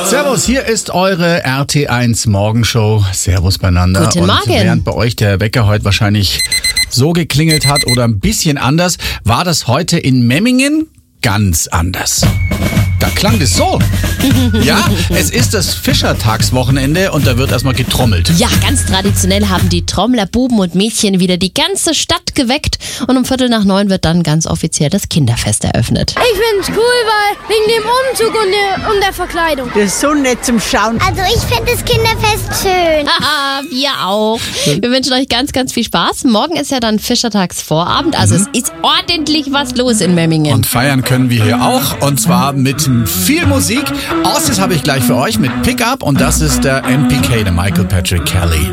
Servus, hier ist eure RT1 Morgenshow. Servus beieinander. Guten Morgen. Und während bei euch der Wecker heute wahrscheinlich so geklingelt hat oder ein bisschen anders, war das heute in Memmingen ganz anders. Da klang das so. Ja, es ist das Fischertagswochenende und da wird erstmal getrommelt. Ja, ganz traditionell haben die Trommler, Buben und Mädchen wieder die ganze Stadt geweckt und um 8:45 wird dann ganz offiziell das Kinderfest eröffnet. Ich find's cool, weil wegen dem Umzug und der Verkleidung. Das ist so nett zum Schauen. Also ich finde das Kinderfest schön. Haha, wir auch. Wir wünschen euch ganz, ganz viel Spaß. Morgen ist ja dann Fischertagsvorabend, also es ist ordentlich was los in Memmingen. Und feiern können wir hier auch, und zwar mit viel Musik. Außerdem habe ich gleich für euch mit Pickup, und das ist der MPK, der Michael Patrick Kelly.